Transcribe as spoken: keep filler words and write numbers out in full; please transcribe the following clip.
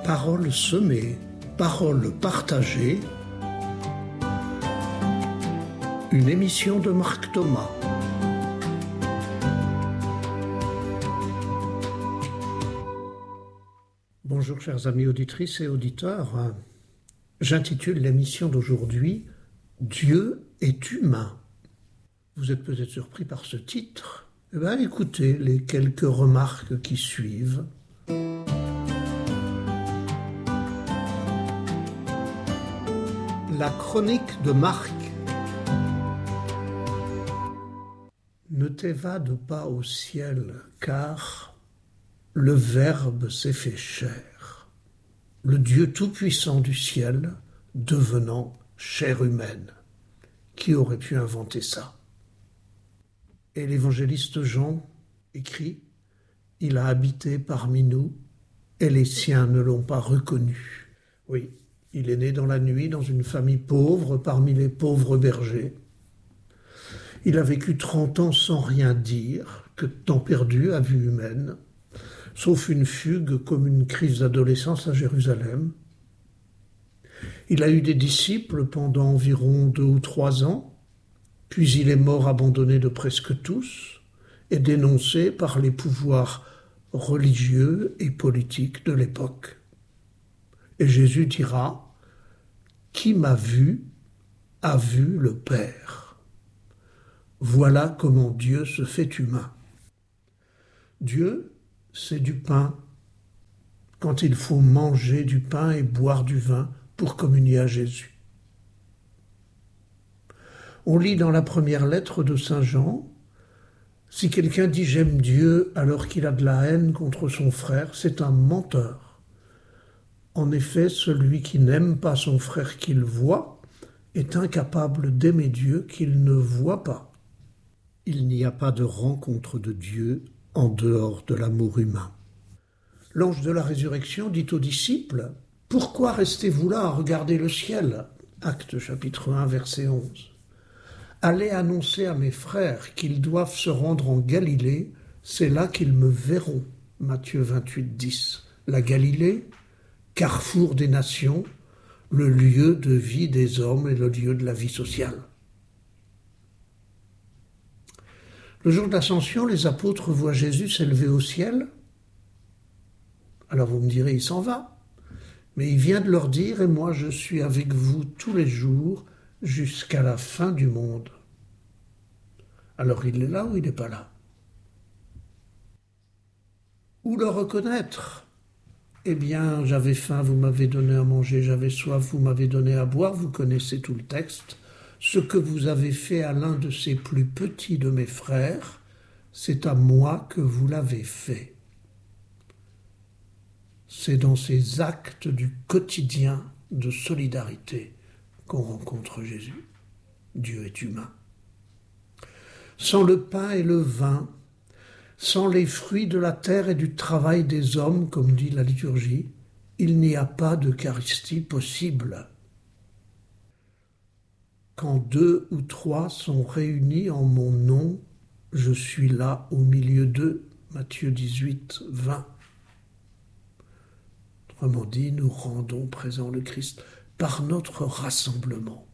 Paroles semées, paroles partagées. Une émission de Marc Thomas. Bonjour chers amis auditrices et auditeurs. J'intitule l'émission d'aujourd'hui « Dieu est humain ». Vous êtes peut-être surpris par ce titre. Eh bien, écoutez les quelques remarques qui suivent. La chronique de Marc. Ne t'évade pas au ciel, car le Verbe s'est fait chair, le Dieu tout-puissant du ciel devenant chair humaine. Qui aurait pu inventer ça? Et l'évangéliste Jean écrit « Il a habité parmi nous, et les siens ne l'ont pas reconnu. » Oui, il est né dans la nuit, dans une famille pauvre, parmi les pauvres bergers. Il a vécu trente ans sans rien dire, que de temps perdu à vue humaine, sauf une fugue comme une crise d'adolescence à Jérusalem. Il a eu des disciples pendant environ deux ou trois ans, puis il est mort abandonné de presque tous et dénoncé par les pouvoirs religieux et politiques de l'époque. Et Jésus dira « Qui m'a vu a vu le Père ». Voilà comment Dieu se fait humain. Dieu, c'est du pain, quand il faut manger du pain et boire du vin pour communier à Jésus. On lit dans la première lettre de Saint Jean, « Si quelqu'un dit « j'aime Dieu » alors qu'il a de la haine contre son frère, c'est un menteur. En effet, celui qui n'aime pas son frère qu'il voit est incapable d'aimer Dieu qu'il ne voit pas. » Il n'y a pas de rencontre de Dieu en dehors de l'amour humain. L'ange de la résurrection dit aux disciples « Pourquoi restez-vous là à regarder le ciel ?» Actes chapitre un, verset onze. « Allez annoncer à mes frères qu'ils doivent se rendre en Galilée, c'est là qu'ils me verront. » Matthieu vingt-huit, dix. La Galilée, carrefour des nations, le lieu de vie des hommes et le lieu de la vie sociale. Le jour de l'Ascension, les apôtres voient Jésus s'élever au ciel. Alors vous me direz, il s'en va. Mais il vient de leur dire, et moi je suis avec vous tous les jours jusqu'à la fin du monde. Alors il est là ou il n'est pas là? Où le reconnaître? Eh bien, j'avais faim, vous m'avez donné à manger, j'avais soif, vous m'avez donné à boire, vous connaissez tout le texte. Ce que vous avez fait à l'un de ces plus petits de mes frères, c'est à moi que vous l'avez fait. C'est dans ces actes du quotidien de solidarité qu'on rencontre Jésus. Dieu est humain. Sans le pain et le vin, sans les fruits de la terre et du travail des hommes, comme dit la liturgie, il n'y a pas d'Eucharistie possible. Quand deux ou trois sont réunis en mon nom, je suis là au milieu d'eux. Matthieu dix-huit, vingt. Autrement dit, nous rendons présent le Christ par notre rassemblement.